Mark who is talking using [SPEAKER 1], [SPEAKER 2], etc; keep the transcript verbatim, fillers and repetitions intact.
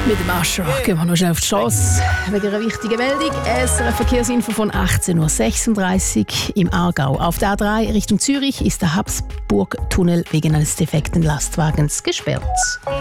[SPEAKER 1] Mit dem Ascher gehen wir noch schnell auf die Strasse. Wegen einer wichtigen Meldung. S R F-Verkehrsinfo von achtzehn Uhr sechsunddreißig im Aargau. Auf der A drei Richtung Zürich ist der Habsburg-Tunnel wegen eines defekten Lastwagens gesperrt.